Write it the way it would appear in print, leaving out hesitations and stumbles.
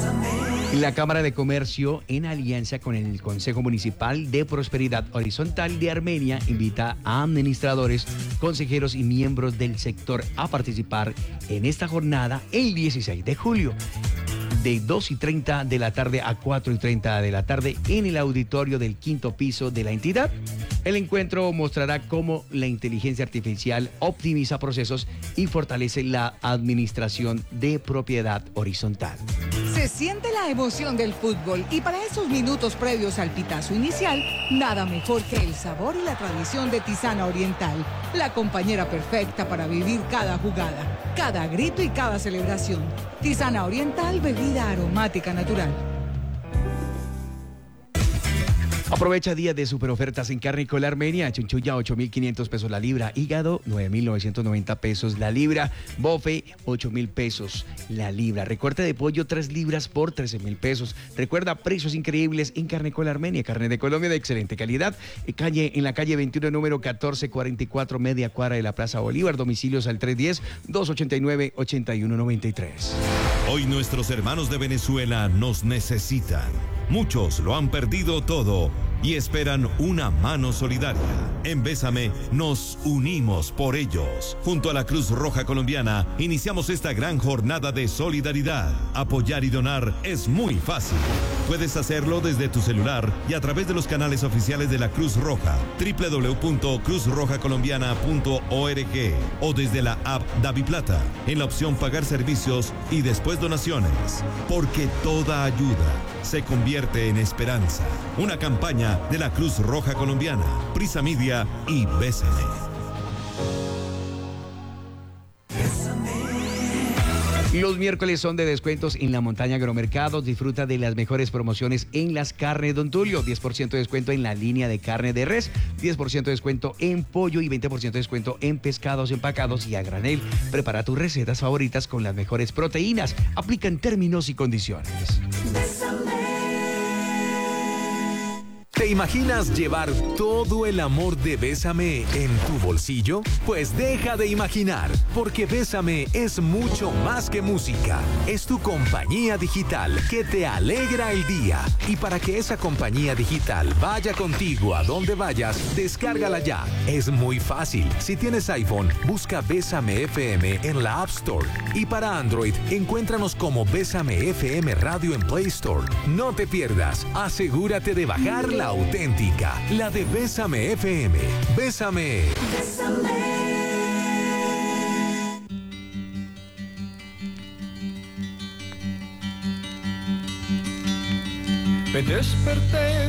La Cámara de Comercio, en alianza con el Consejo Municipal de Prosperidad Horizontal de Armenia, invita a administradores, consejeros y miembros del sector a participar en esta jornada el 16 de julio, de 2:30 de la tarde a 4:30 de la tarde en el auditorio del quinto piso de la entidad. El encuentro mostrará cómo la inteligencia artificial optimiza procesos y fortalece la administración de propiedad horizontal. Se siente la emoción del fútbol y para esos minutos previos al pitazo inicial, nada mejor que el sabor y la tradición de Tisana Oriental, la compañera perfecta para vivir cada jugada, cada grito y cada celebración. Tisana Oriental, bebida aromática natural. Aprovecha días de superofertas en Carnícola Armenia. Chunchulla, 8.500 pesos la libra. Hígado, 9.990 pesos la libra. Bofe, 8.000 pesos la libra. Recorte de pollo, 3 libras por 13.000 pesos. Recuerda, precios increíbles en Carnícola Armenia. Carne de Colombia de excelente calidad. En la calle 21, número 1444, media cuadra de la Plaza Bolívar. Domicilios al 310-289-8193. Hoy nuestros hermanos de Venezuela nos necesitan. Muchos lo han perdido todo y esperan una mano solidaria. En Bésame nos unimos por ellos. Junto a la Cruz Roja Colombiana iniciamos esta gran jornada de solidaridad. Apoyar y donar es muy fácil. Puedes hacerlo desde tu celular y a través de los canales oficiales de la Cruz Roja, www.cruzrojacolombiana.org, o desde la app DaviPlata en la opción Pagar servicios y después donaciones. Porque toda ayuda se convierte en esperanza. Una campaña de la Cruz Roja Colombiana, Prisa Media y Bésame. Los miércoles son de descuentos en la Montaña Agromercados. Disfruta de las mejores promociones en las carnes Don Tulio. 10% de descuento en la línea de carne de res, 10% de descuento en pollo y 20% de descuento en pescados empacados y a granel. Prepara tus recetas favoritas con las mejores proteínas. Aplican términos y condiciones. ¿Te imaginas llevar todo el amor de Bésame en tu bolsillo? Pues deja de imaginar, porque Bésame es mucho más que música. Es tu compañía digital que te alegra el día. Y para que esa compañía digital vaya contigo a donde vayas, descárgala ya. Es muy fácil. Si tienes iPhone, busca Bésame FM en la App Store. Y para Android, encuéntranos como Bésame FM Radio en Play Store. No te pierdas. Asegúrate de bajarla auténtica, la de Bésame FM. Bésame. Me desperté